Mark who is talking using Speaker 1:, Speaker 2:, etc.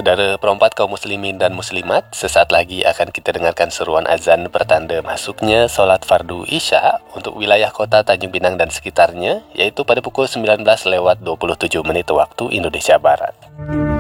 Speaker 1: Saudara perempat kaum muslimin dan muslimat, sesaat lagi akan kita dengarkan seruan azan bertanda masuknya solat fardu Isya untuk wilayah kota Tanjung Pinang dan sekitarnya, yaitu pada pukul 19:27 waktu Indonesia Barat.